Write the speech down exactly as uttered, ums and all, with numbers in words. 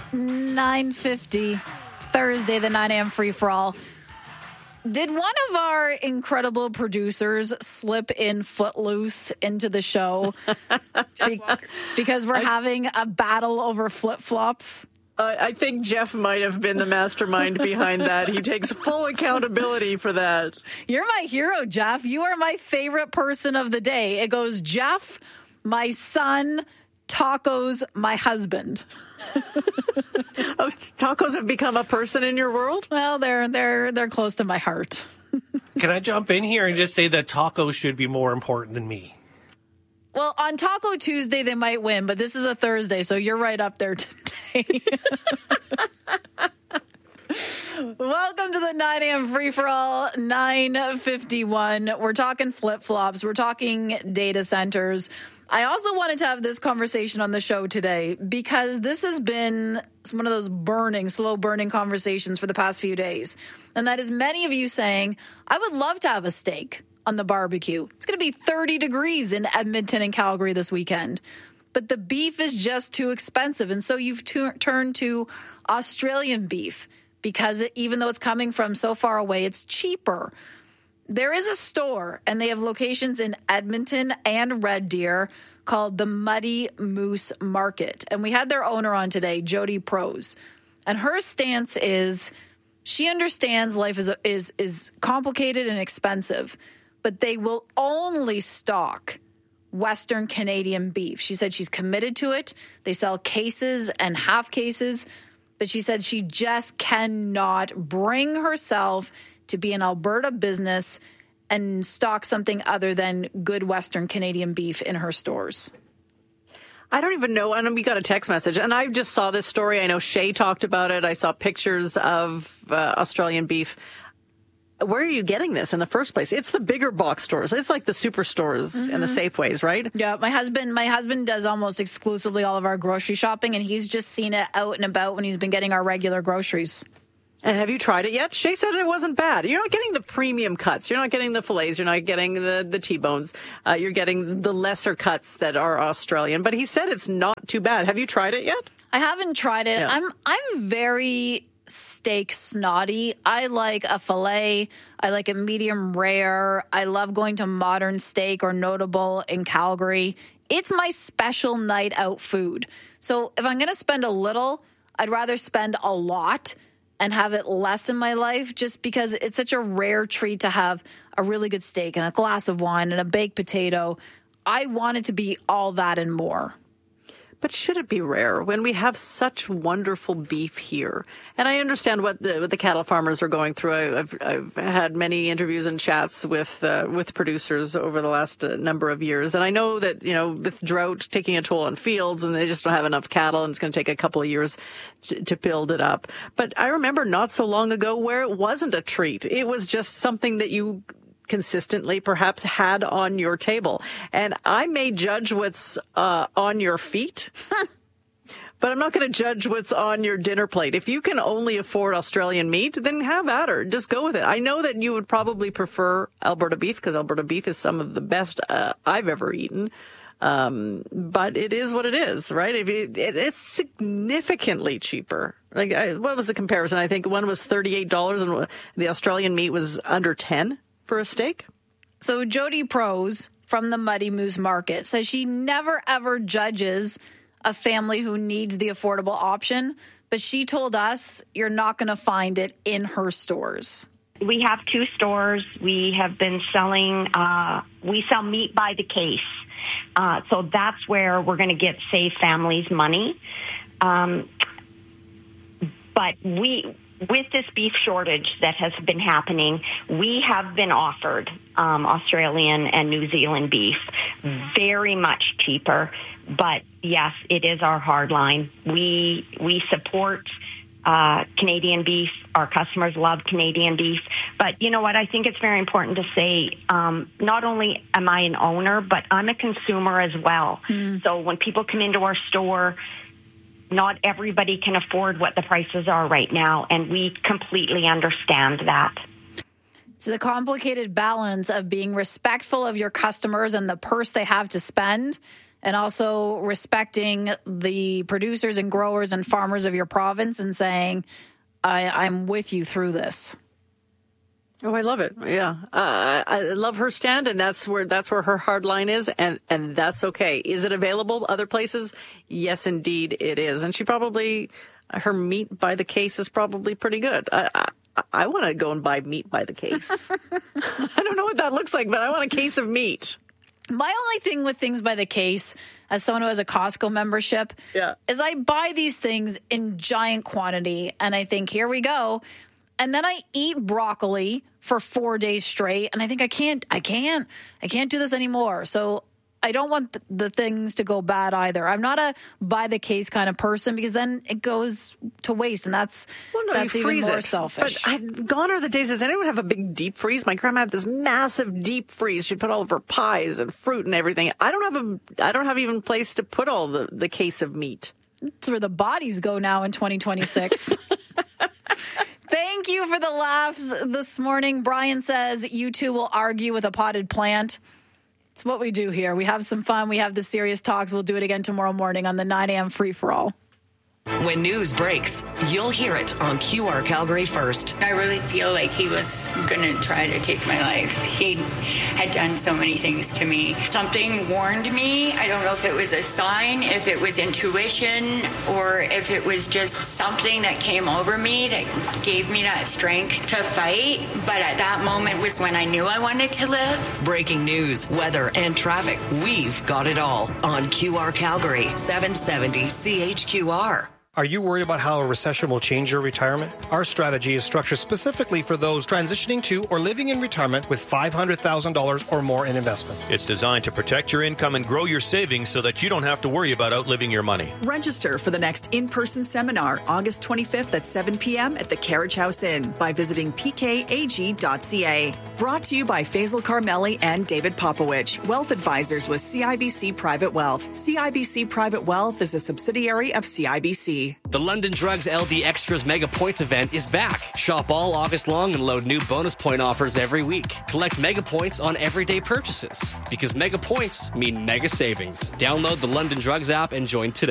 nine fifty, Thursday, the nine a.m. free-for-all. Did one of our incredible producers slip in Footloose into the show Be- because we're having a battle over flip-flops? Uh, I think Jeff might have been the mastermind behind that. He takes full accountability for that. You're my hero, Jeff. You are my favorite person of the day. It goes Jeff, my son, tacos, my husband. Oh, tacos have become a person in your world? Well, they're they're they're close to my heart. Can I jump in here and just say that tacos should be more important than me? Well, on Taco Tuesday, they might win, but this is a Thursday, so you're right up there today. Welcome to the nine a.m. free-for-all, nine fifty-one. We're talking flip-flops. We're talking data centers. I also wanted to have this conversation on the show today because this has been one of those burning, slow-burning conversations for the past few days. And that is many of you saying, I would love to have a steak on the barbecue. It's going to be thirty degrees in Edmonton and Calgary this weekend. But the beef is just too expensive. And so you've t- turned to Australian beef because it, even though it's coming from so far away, it's cheaper. There is a store, and they have locations in Edmonton and Red Deer called the Muddy Moose Market. And we had their owner on today, Jody Prose. And her stance is she understands life is is is complicated and expensive, but they will only stock Western Canadian beef. She said she's committed to it. They sell cases and half cases, but she said she just cannot bring herself to be an Alberta business and stock something other than good Western Canadian beef in her stores. I don't even know. I know we got a text message, and I just saw this story. I know Shay talked about it. I saw pictures of uh, Australian beef. Where are you getting this in the first place? It's the bigger box stores. It's like the superstores mm-hmm. and the Safeways, right? Yeah, my husband, my husband does almost exclusively all of our grocery shopping, and he's just seen it out and about when he's been getting our regular groceries. And have you tried it yet? Shay said it wasn't bad. You're not getting the premium cuts. You're not getting the fillets. You're not getting the, the T-bones. Uh, you're getting the lesser cuts that are Australian. But he said it's not too bad. Have you tried it yet? I haven't tried it. Yeah. I'm I'm very steak snotty. I like a fillet. I like a medium rare. I love going to Modern Steak or Notable in Calgary. It's my special night out food. So if I'm going to spend a little, I'd rather spend a lot and have it less in my life just because it's such a rare treat to have a really good steak and a glass of wine and a baked potato. I want it to be all that and more. But should it be rare when we have such wonderful beef here? And I understand what the, what the cattle farmers are going through. I, I've, I've had many interviews and chats with uh, with producers over the last uh, number of years. And I know that, you know, with drought taking a toll on fields and they just don't have enough cattle and it's going to take a couple of years to, to build it up. But I remember not so long ago where it wasn't a treat. It was just something that you consistently perhaps had on your table. And I may judge what's uh, on your feet, but I'm not going to judge what's on your dinner plate. If you can only afford Australian meat, then have at her. Just go with it. I know that you would probably prefer Alberta beef because Alberta beef is some of the best uh, I've ever eaten. Um, but it is what it is, right? If you, it, it's significantly cheaper. Like, I, what was the comparison? I think one was thirty-eight dollars and the Australian meat was under ten for a steak. So Jody Prose from the Muddy Moose Market says she never ever judges a family who needs the affordable option, but she told us you're not going to find it in her stores. We have two stores. We have been selling, uh, we sell meat by the case. Uh, so that's where we're going to get Save Families money. Um, but we... With this beef shortage that has been happening, we have been offered um, Australian and New Zealand beef very much cheaper. But yes, it is our hard line. We we support uh, Canadian beef. Our customers love Canadian beef. But you know what? I think it's very important to say, um, not only am I an owner, but I'm a consumer as well. Mm. So when people come into our store, not everybody can afford what the prices are right now, and we completely understand that. It's the complicated balance of being respectful of your customers and the purse they have to spend, and also respecting the producers and growers and farmers of your province and saying, I, I'm with you through this. Oh, I love it. Yeah. Uh, I love her stand, and that's where that's where her hard line is, and, and that's okay. Is it available other places? Yes, indeed it is. And she probably, her meat by the case is probably pretty good. I, I, I want to go and buy meat by the case. I don't know what that looks like, but I want a case of meat. My only thing with things by the case, as someone who has a Costco membership, yeah. is I buy these things in giant quantity, and I think, here we go. And then I eat broccoli for four days straight, and I think I can't, I can't, I can't do this anymore. So I don't want th- the things to go bad either. I'm not a by the case kind of person, because then it goes to waste, and that's well, no, that's even more it. selfish. But I'd, gone are the days. Does anyone have a big deep freeze? My grandma had this massive deep freeze. She'd put all of her pies and fruit and everything. I don't have a, I don't have even a place to put all the, the case of meat. That's where the bodies go now in twenty twenty-six. Thank you for the laughs this morning. Brian says you two will argue with a potted plant. It's what we do here. We have some fun. We have the serious talks. We'll do it again tomorrow morning on the nine a.m. free-for-all. When news breaks, you'll hear it on Q R Calgary First. I really feel like he was going to try to take my life. He had done so many things to me. Something warned me. I don't know if it was a sign, if it was intuition, or if it was just something that came over me that gave me that strength to fight. But at that moment was when I knew I wanted to live. Breaking news, weather, and traffic. We've got it all on Q R Calgary, seven seventy C H Q R. Are you worried about how a recession will change your retirement? Our strategy is structured specifically for those transitioning to or living in retirement with five hundred thousand dollars or more in investments. It's designed to protect your income and grow your savings so that you don't have to worry about outliving your money. Register for the next in-person seminar, August twenty-fifth at seven p.m. at the Carriage House Inn by visiting p k a g dot c a. Brought to you by Faisal Carmeli and David Popowich, Wealth Advisors with C I B C Private Wealth. C I B C Private Wealth is a subsidiary of C I B C. The London Drugs L D Extras Mega Points event is back. Shop all August long and load new bonus point offers every week. Collect mega points on everyday purchases, because mega points mean mega savings. Download the London Drugs app and join today.